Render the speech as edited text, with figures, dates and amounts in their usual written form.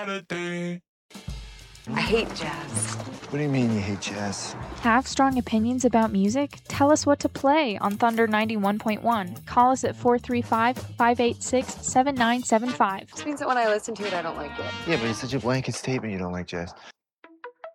I hate jazz. What do you mean you hate jazz? Have strong opinions about music? Tell us what to play on Thunder 91.1. Call us at 435-586-7975. This means that when I listen to it, I don't like it. Yeah, but it's such a blanket statement you don't like jazz.